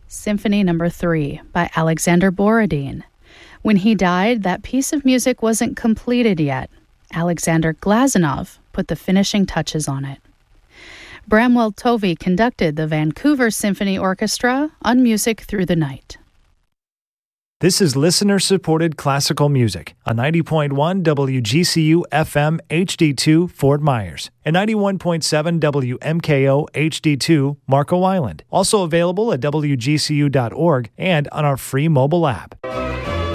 Symphony No. 3 by Alexander Borodin. When he died, that piece of music wasn't completed yet. Alexander Glazunov put the finishing touches on it. Bramwell Tovey conducted the Vancouver Symphony Orchestra on Music Through the Night. This is listener-supported classical music on 90.1 WGCU FM HD2 Fort Myers and 91.7 WMKO HD2 Marco Island. Also available at WGCU.org and on our free mobile app.